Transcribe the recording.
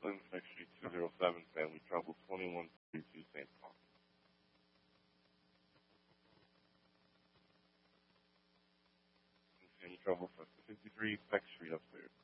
Lynn Sex Street 207, Family Trouble 2132 St. Paul. Family Trouble for 53 Sex Street upstairs.